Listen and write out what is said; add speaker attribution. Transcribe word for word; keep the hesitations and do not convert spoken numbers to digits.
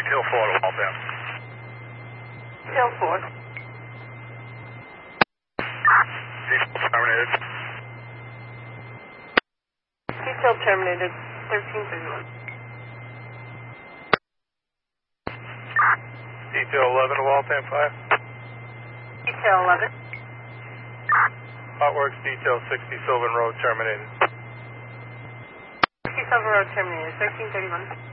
Speaker 1: Detail four to Waltham.
Speaker 2: Detail four.
Speaker 1: Detail terminated.
Speaker 2: Detail terminated. thirteen thirty-one.
Speaker 1: Detail eleven to Waltham five.
Speaker 2: Detail eleven.
Speaker 1: Hotworks Detail sixty Sylvan Road terminated.
Speaker 2: sixty Sylvan Road terminated. thirteen thirty-one.